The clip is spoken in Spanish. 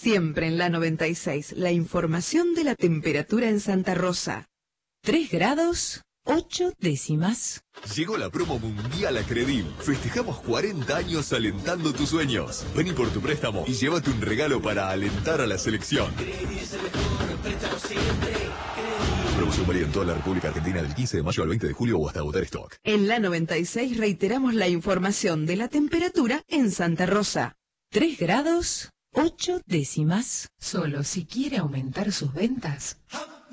Siempre en la 96, la información de la temperatura en Santa Rosa. 3 grados, 8 décimas. Llegó la promo mundial a Credil. Festejamos 40 años alentando tus sueños. Vení por tu préstamo y llévate un regalo para alentar a la selección. Credil es el mejor, préstamo siempre. Promoción válida en toda la República Argentina del 15 de mayo al 20 de julio o hasta agotar stock. En la 96 reiteramos la información de la temperatura en Santa Rosa. 3 grados, 8 décimas. Solo si quiere aumentar sus ventas,